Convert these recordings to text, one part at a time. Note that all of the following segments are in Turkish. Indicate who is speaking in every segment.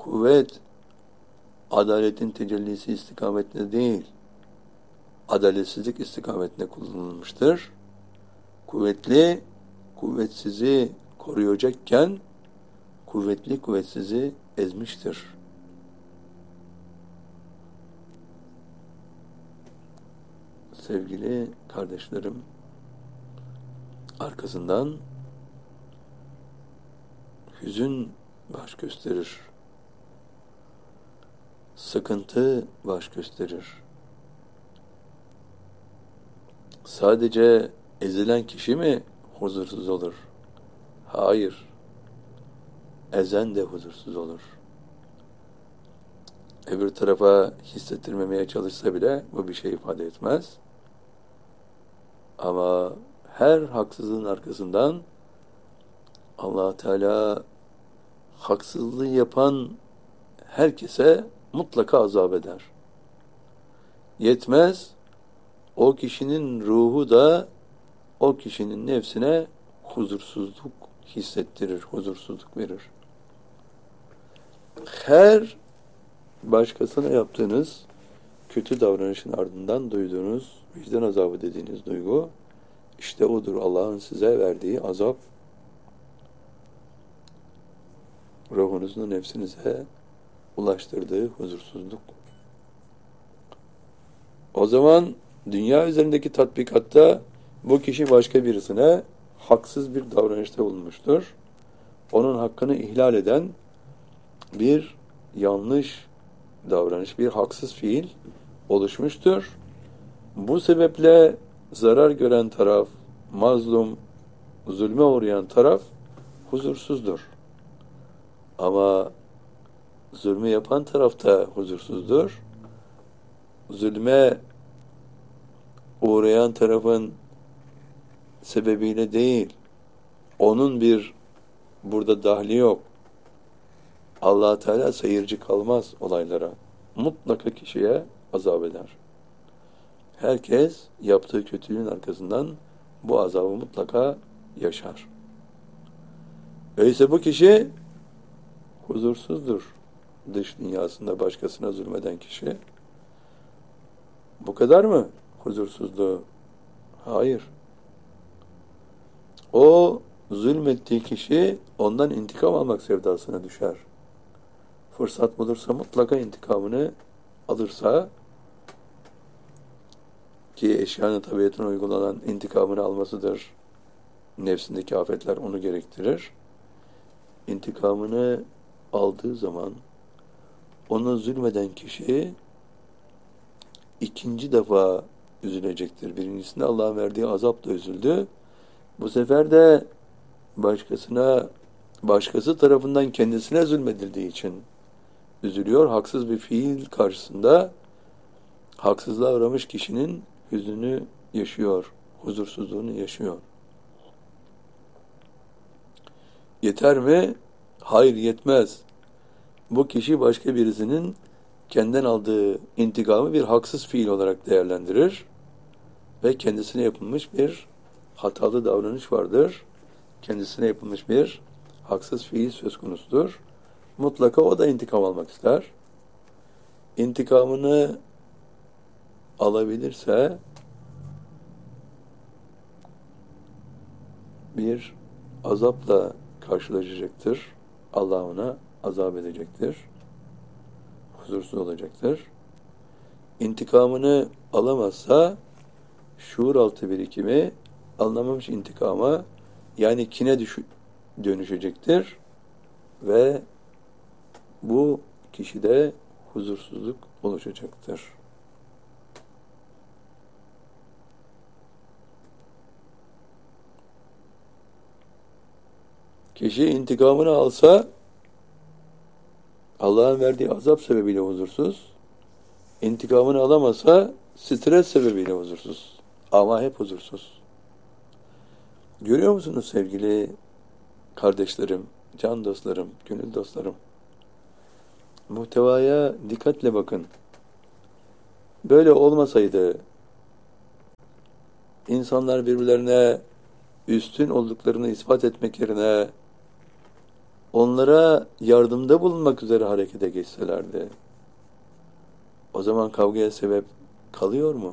Speaker 1: Kuvvet, adaletin tecellisi istikametinde değil, adaletsizlik istikametinde kullanılmıştır. Kuvvetli, kuvvetsizi koruyacakken, kuvvetli, kuvvetsizi ezmiştir. Sevgili kardeşlerim, arkasından hüzün baş gösterir. Sıkıntı baş gösterir. Sadece ezilen kişi mi huzursuz olur? Hayır. Ezen de huzursuz olur. Öbür tarafa hissettirmemeye çalışsa bile bu bir şey ifade etmez. Ama her haksızlığın arkasından Allah Teala haksızlığı yapan herkese mutlaka azap eder. Yetmez, o kişinin ruhu da o kişinin nefsine huzursuzluk hissettirir, huzursuzluk verir. Her başkasına yaptığınız kötü davranışın ardından duyduğunuz vicdan azabı dediğiniz duygu, işte odur Allah'ın size verdiği azap, ruhunuzun nefsinize ulaştırdığı huzursuzluk. O zaman dünya üzerindeki tatbikatta bu kişi başka birisine haksız bir davranışta bulunmuştur. Onun hakkını ihlal eden bir yanlış davranış, bir haksız fiil oluşmuştur. Bu sebeple zarar gören taraf, mazlum, zulme uğrayan taraf huzursuzdur. Ama zulmü yapan taraf da huzursuzdur. Zulme uğrayan tarafın sebebiyle değil, onun bir burada dahli yok. Allah Teala seyirci kalmaz olaylara. Mutlaka kişiye azap eder. Herkes yaptığı kötülüğün arkasından bu azabı mutlaka yaşar. Öyleyse bu kişi huzursuzdur. Dış dünyasında başkasına zulmeden kişi. Bu kadar mı huzursuzluğu? Hayır. O zulmettiği kişi ondan intikam almak sevdasına düşer. Fırsat bulursa mutlaka intikamını alırsa, ki eşyanın tabiatına uygulanan intikamını almasıdır. Nefsindeki afetler onu gerektirir. İntikamını aldığı zaman ona zulmeden kişi ikinci defa üzülecektir. Birincisinde Allah'ın verdiği azapla üzüldü. Bu sefer de başkası tarafından kendisine zulmedildiği için üzülüyor. Haksız bir fiil karşısında haksızlığa uğramış kişinin hüznünü yaşıyor, huzursuzluğunu yaşıyor. Yeter mi? Hayır, yetmez. Bu kişi başka birisinin kendinden aldığı intikamı bir haksız fiil olarak değerlendirir ve kendisine yapılmış bir hatalı davranış vardır. Kendisine yapılmış bir haksız fiil söz konusudur. Mutlaka o da intikam almak ister. İntikamını alabilirse bir azapla karşılaşacaktır. Allah ona azap edecektir. Huzursuz olacaktır. İntikamını alamazsa şuur altı birikimi alınamamış intikama, yani kine dönüşecektir ve bu kişide huzursuzluk oluşacaktır. Kişi intikamını alsa Allah'ın verdiği azap sebebiyle huzursuz, intikamını alamasa stres sebebiyle huzursuz. Ama hep huzursuz. Görüyor musunuz sevgili kardeşlerim, can dostlarım, gönül dostlarım? Muhtevaya dikkatle bakın. Böyle olmasaydı insanlar birbirlerine üstün olduklarını ispat etmek yerine onlara yardımda bulunmak üzere harekete geçselerdi, o zaman kavgaya sebep kalıyor mu?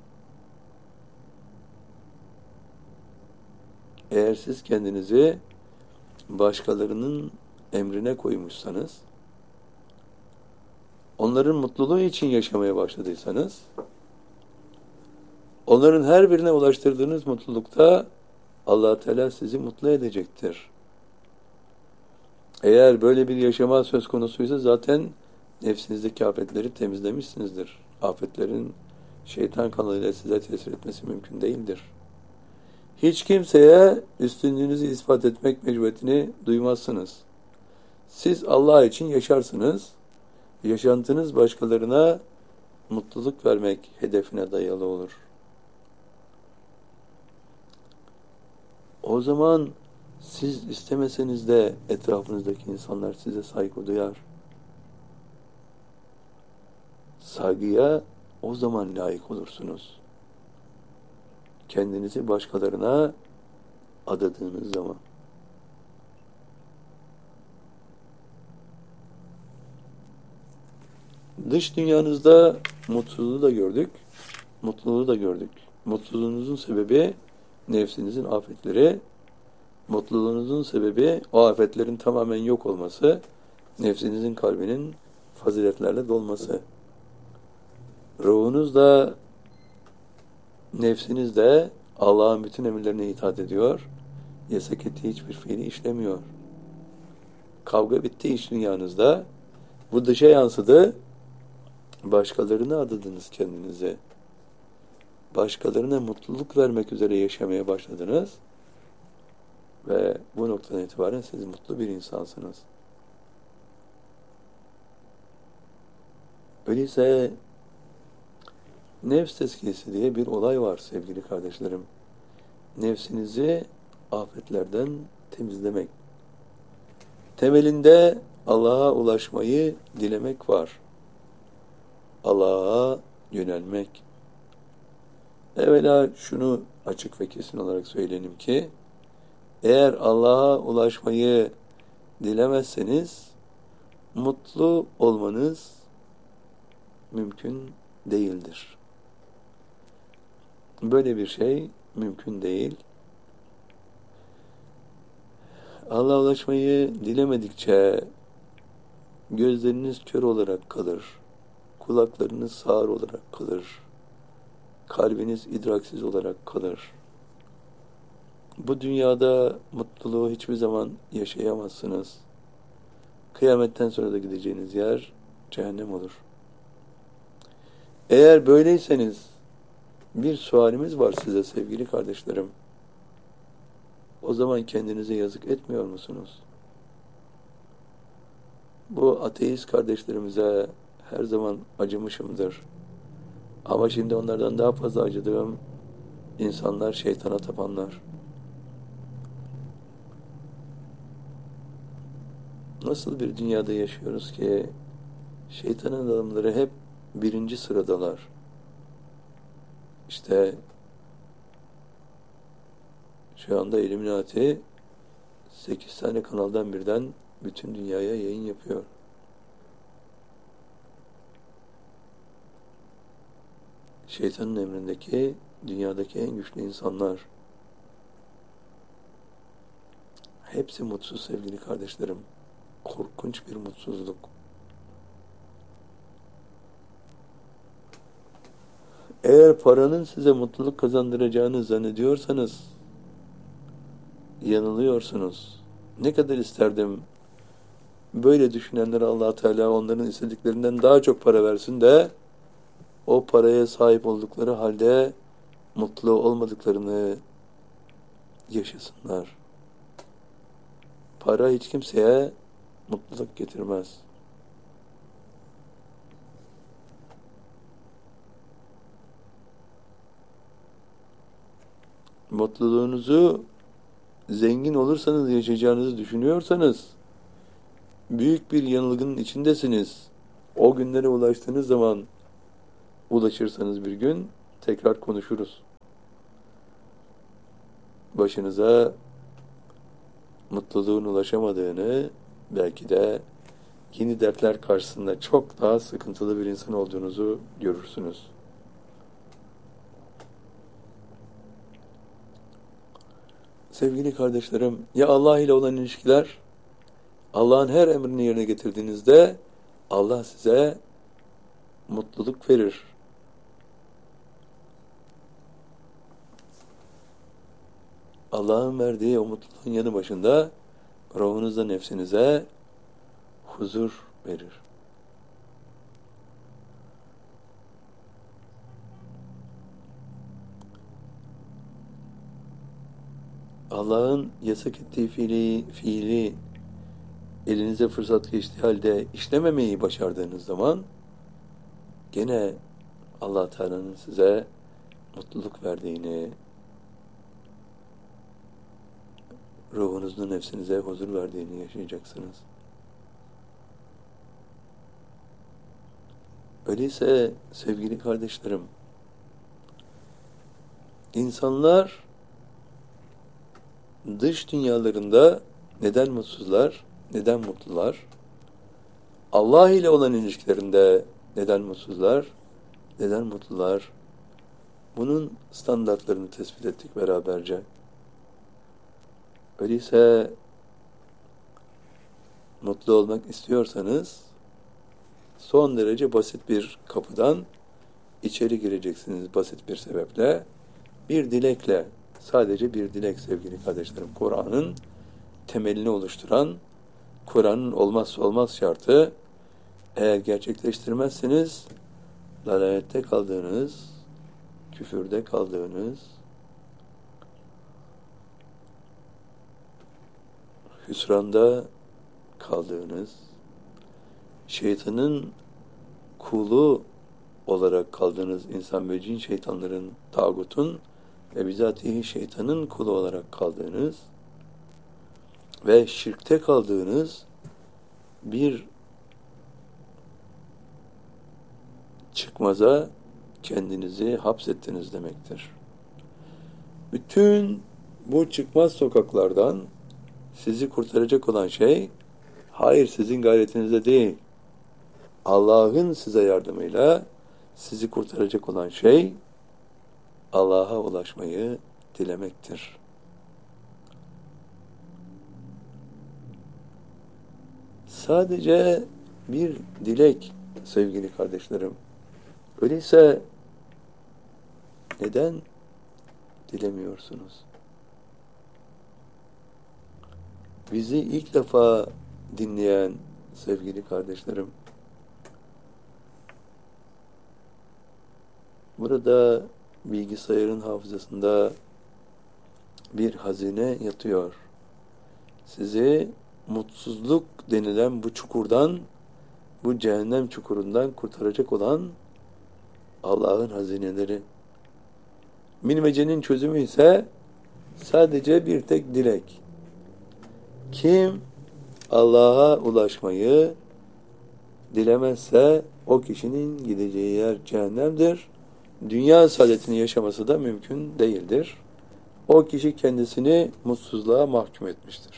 Speaker 1: Eğer siz kendinizi başkalarının emrine koymuşsanız, onların mutluluğu için yaşamaya başladıysanız, onların her birine ulaştırdığınız mutlulukta Allah Teala sizi mutlu edecektir. Eğer böyle bir yaşama söz konusuysa zaten nefsinizdeki afetleri temizlemişsinizdir. Afetlerin şeytan kanalıyla size tesir etmesi mümkün değildir. Hiç kimseye üstünlüğünüzü ispat etmek mecburiyetini duymazsınız. Siz Allah için yaşarsınız. Yaşantınız başkalarına mutluluk vermek hedefine dayalı olur. O zaman siz istemeseniz de etrafınızdaki insanlar size saygı duyar. Saygıya o zaman layık olursunuz. Kendinizi başkalarına adadığınız zaman. Dış dünyanızda mutsuzluğu da gördük, mutluluğu da gördük. Mutluluğunuzun sebebi nefsinizin afetleri, mutluluğunuzun sebebi o afetlerin tamamen yok olması, nefsinizin kalbinin faziletlerle dolması. Ruhunuz da, nefsiniz de Allah'ın bütün emirlerine itaat ediyor, yasak ettiği hiçbir fiili işlemiyor. Kavga bitti iç dünyanızda, bu dışa yansıdı, başkalarına adadınız kendinizi. Başkalarına mutluluk vermek üzere yaşamaya başladınız ve bu noktadan itibaren siz mutlu bir insansınız. Öyleyse nefs tezkiyesi diye bir olay var sevgili kardeşlerim. Nefsinizi afetlerden temizlemek. Temelinde Allah'a ulaşmayı dilemek var. Allah'a yönelmek. Evvela şunu açık ve kesin olarak söyleyelim ki, eğer Allah'a ulaşmayı dilemezseniz, mutlu olmanız mümkün değildir. Böyle bir şey mümkün değil. Allah'a ulaşmayı dilemedikçe gözleriniz kör olarak kalır, kulaklarınız sağır olarak kalır, kalbiniz idraksiz olarak kalır. Bu dünyada mutluluğu hiçbir zaman yaşayamazsınız. Kıyametten sonra da gideceğiniz yer cehennem olur. Eğer böyleyseniz bir sualimiz var size sevgili kardeşlerim. O zaman kendinize yazık etmiyor musunuz? Bu ateist kardeşlerimize her zaman acımışımdır. Ama şimdi onlardan daha fazla acıdığım insanlar, şeytana tapanlar. Nasıl bir dünyada yaşıyoruz ki şeytanın adamları hep birinci sıradalar. İşte şu anda Illuminati 8 tane kanaldan birden bütün dünyaya yayın yapıyor. Şeytanın emrindeki dünyadaki en güçlü insanlar. Hepsi mutsuz sevgili kardeşlerim. Korkunç bir mutsuzluk. Eğer paranın size mutluluk kazandıracağını zannediyorsanız yanılıyorsunuz. Ne kadar isterdim böyle düşünenlere Allah Teala onların istediklerinden daha çok para versin de o paraya sahip oldukları halde mutlu olmadıklarını yaşasınlar. Para hiç kimseye mutluluk getirmez. Mutluluğunuzu zengin olursanız yaşayacağınızı düşünüyorsanız büyük bir yanılgının içindesiniz. O günlere ulaştığınız zaman, ulaşırsanız bir gün tekrar konuşuruz. Başınıza mutluluğun ulaşamadığını, belki de yeni dertler karşısında çok daha sıkıntılı bir insan olduğunuzu görürsünüz. Sevgili kardeşlerim, ya Allah ile olan ilişkiler, Allah'ın her emrini yerine getirdiğinizde Allah size mutluluk verir. Allah'ın verdiği o mutluluğun yanı başında ruhunuza, nefsinize huzur verir. Allah'ın yasak ettiği fiili elinize fırsat geçtiği halde işlememeyi başardığınız zaman gene Allah Teala'nın size mutluluk verdiğini, ruhunuzun nefsinize huzur verdiğini yaşayacaksınız. Öyleyse sevgili kardeşlerim, insanlar dış dünyalarında neden mutsuzlar, neden mutlular? Allah ile olan ilişkilerinde neden mutsuzlar, neden mutlular? Bunun standartlarını tespit ettik beraberce. Öyleyse mutlu olmak istiyorsanız son derece basit bir kapıdan içeri gireceksiniz basit bir sebeple. Bir dilekle, sadece bir dilek sevgili kardeşlerim. Kur'an'ın temelini oluşturan, Kur'an'ın olmazsa olmaz şartı, eğer gerçekleştirmezseniz dalalette kaldığınız, küfürde kaldığınız, hüsranda kaldığınız, şeytanın kulu olarak kaldığınız insan ve cin şeytanların, tağutun ve bizatihi şeytanın kulu olarak kaldığınız ve şirkte kaldığınız bir çıkmaza kendinizi hapsettiniz demektir. Bütün bu çıkmaz sokaklardan sizi kurtaracak olan şey, hayır sizin gayretinizde değil, Allah'ın size yardımıyla sizi kurtaracak olan şey, Allah'a ulaşmayı dilemektir. Sadece bir dilek sevgili kardeşlerim. Öyleyse neden dilemiyorsunuz? Bizi ilk defa dinleyen sevgili kardeşlerim, burada bilgisayarın hafızasında bir hazine yatıyor. Sizi mutsuzluk denilen bu çukurdan, bu cehennem çukurundan kurtaracak olan Allah'ın hazineleri. Bilmecenin çözümü ise sadece bir tek dilek. Kim Allah'a ulaşmayı dilemezse o kişinin gideceği yer cehennemdir. Dünya saadetini yaşaması da mümkün değildir. O kişi kendisini mutsuzluğa mahkum etmiştir.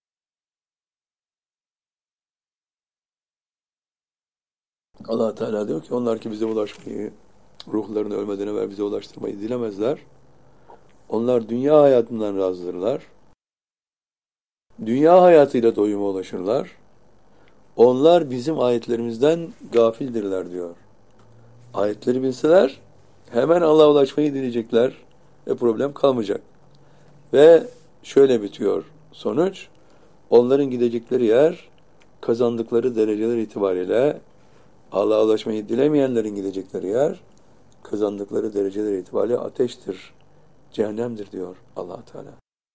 Speaker 1: Allah Teala diyor ki onlar ki bize ulaşmayı, ruhlarını ölmeden evvel bize ulaştırmayı dilemezler. Onlar dünya hayatından razıdırlar. Dünya hayatıyla doyuma ulaşırlar. Onlar bizim ayetlerimizden gafildirler diyor. Ayetleri bilseler hemen Allah'a ulaşmayı dileyecekler ve problem kalmayacak. Ve şöyle bitiyor sonuç. Onların gidecekleri yer kazandıkları dereceler itibariyle Allah'a ulaşmayı dilemeyenlerin gidecekleri yer kazandıkları dereceler itibariyle ateştir, cehennemdir diyor Allah Teala.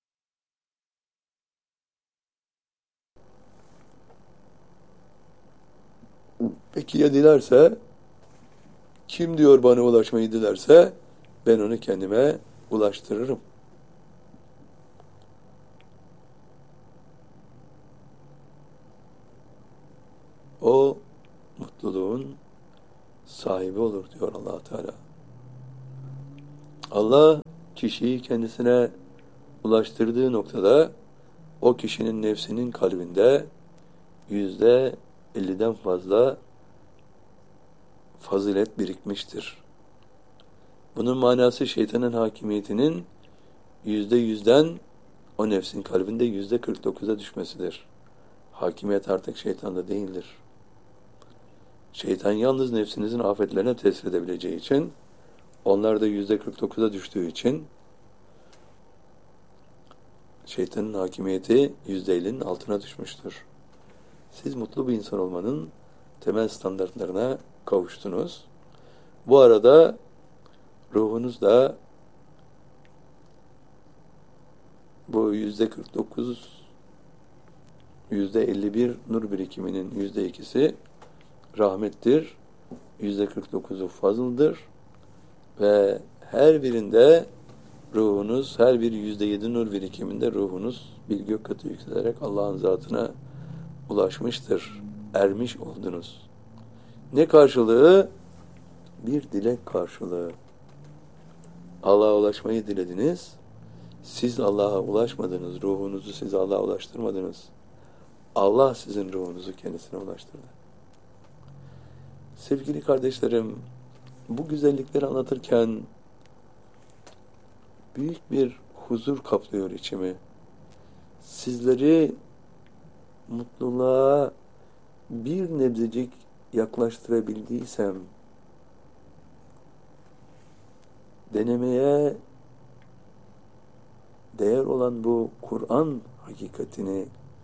Speaker 1: Peki ya dilerse, kim diyor bana ulaşmayı dilerse ben onu kendime ulaştırırım. O mutluluğun sahibi olur diyor Allah Teala. Allah kişiyi kendisine ulaştırdığı noktada o kişinin nefsinin kalbinde %50'den fazla fazilet birikmiştir. Bunun manası şeytanın hakimiyetinin %100'den o nefsin kalbinde %49'a düşmesidir. Hakimiyet artık şeytanda değildir. Şeytan yalnız nefsinizin afetlerine tesir edebileceği için, onlar da %49'a düştüğü için şeytanın hakimiyeti %50'nin altına düşmüştür. Siz mutlu bir insan olmanın temel standartlarına kavuştunuz. Bu arada ruhunuz da bu %49, %51 nur birikiminin %2'si rahmettir. %49'u fazıldır. Ve her birinde ruhunuz, her bir %7 nur birikiminde ruhunuz bir gök katı yükselerek Allah'ın zatına ulaşmıştır. Ermiş oldunuz. Ne karşılığı? Bir dilek karşılığı. Allah'a ulaşmayı dilediniz. Siz Allah'a ulaşmadınız. Ruhunuzu siz Allah'a ulaştırmadınız. Allah sizin ruhunuzu kendisine ulaştırdı. Sevgili kardeşlerim, bu güzellikleri anlatırken büyük bir huzur kaplıyor içimi. Sizleri mutluluğa bir nebzecik yaklaştırabildiysem, denemeye değer olan bu Kur'an hakikatini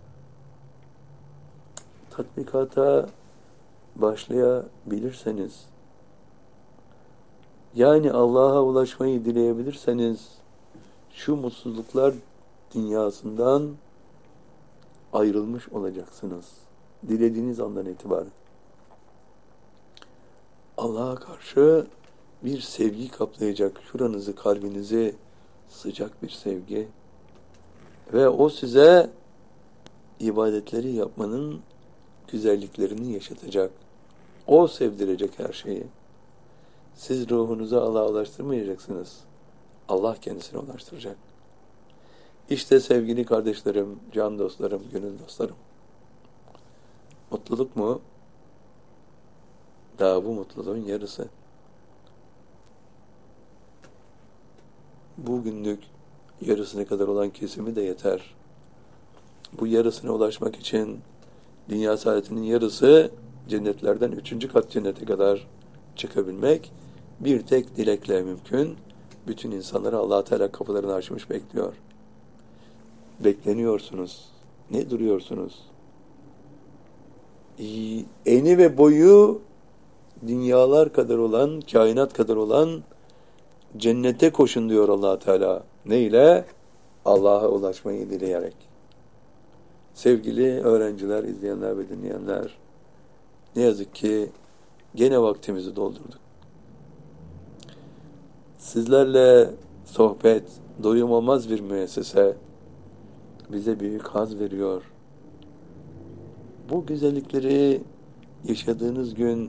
Speaker 1: tatbikata başlayabilirseniz, yani Allah'a ulaşmayı dileyebilirseniz, şu mutsuzluklar dünyasından ayrılmış olacaksınız. Dilediğiniz andan itibaren. Allah'a karşı bir sevgi kaplayacak, şuranızı, kalbinizi sıcak bir sevgi ve o size ibadetleri yapmanın güzelliklerini yaşatacak. O sevdirecek her şeyi. Siz ruhunuzu Allah'a ulaştırmayacaksınız. Allah kendisine ulaştıracak. İşte sevgili kardeşlerim, can dostlarım, gönül dostlarım. Mutluluk mu? Daha bu mutluluğun yarısı. Bugünlük yarısına kadar olan kesimi de yeter. Bu yarısına ulaşmak için dünya saadetinin yarısı cennetlerden 3. kat cennete kadar çıkabilmek bir tek dilekle mümkün. Bütün insanlara Allah Teala kapılarını açmış bekliyor. Bekleniyorsunuz. Ne duruyorsunuz? Eni ve boyu dünyalar kadar olan, kainat kadar olan cennete koşun diyor Allah Teala. Ne ile? Allah'a ulaşmayı dileyerek. Sevgili öğrenciler, izleyenler ve dinleyenler, ne yazık ki gene vaktimizi doldurduk. Sizlerle sohbet, doyum olmaz bir müessese bize büyük haz veriyor. Bu güzellikleri yaşadığınız gün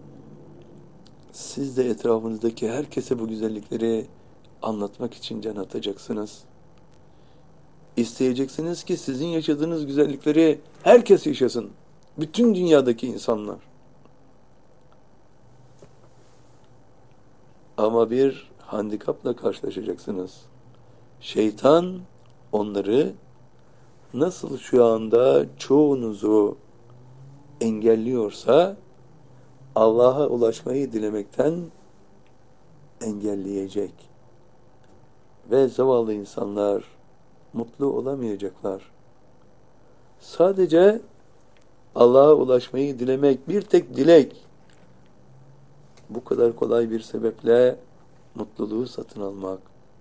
Speaker 1: siz de etrafınızdaki herkese bu güzellikleri anlatmak için can atacaksınız. İsteyeceksiniz ki sizin yaşadığınız güzellikleri herkes yaşasın. Bütün dünyadaki insanlar. Ama bir handikapla karşılaşacaksınız. Şeytan onları nasıl şu anda çoğunuzu engelliyorsa Allah'a ulaşmayı dilemekten engelleyecek. Ve zavallı insanlar mutlu olamayacaklar. Sadece Allah'a ulaşmayı dilemek, bir tek dilek. Bu kadar kolay bir sebeple mutluluğu satın almak.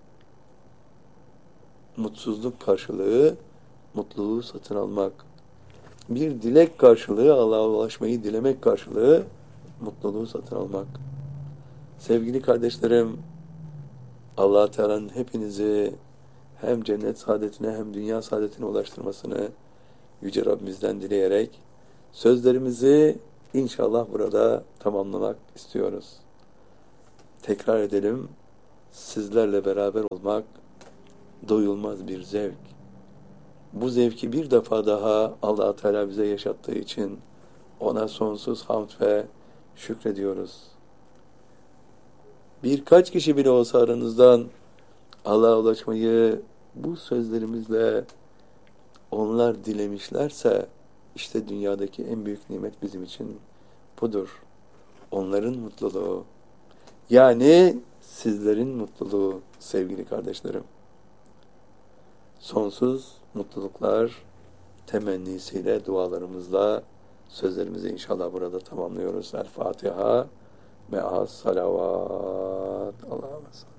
Speaker 1: Mutsuzluk karşılığı mutluluğu satın almak. Bir dilek karşılığı, Allah'a ulaşmayı dilemek karşılığı mutluluğu satın almak. Sevgili kardeşlerim, Allah Teala'nın hepinizi hem cennet saadetine hem dünya saadetine ulaştırmasını Yüce Rabbimizden dileyerek sözlerimizi inşallah burada tamamlamak istiyoruz. Tekrar edelim, sizlerle beraber olmak doyulmaz bir zevk. bu zevki bir defa daha Allah Teala bize yaşattığı için ona sonsuz hamd ve şükrediyoruz. Birkaç kişi bile olsa aranızdan Allah'a ulaşmayı bu sözlerimizle onlar dilemişlerse, işte dünyadaki en büyük nimet bizim için budur. Onların mutluluğu. Yani sizlerin mutluluğu sevgili kardeşlerim. Sonsuz mutluluklar temennisiyle, dualarımızla sözlerimizi inşallah burada tamamlıyoruz. El Fatiha me'as salavat. Allah'a emanet.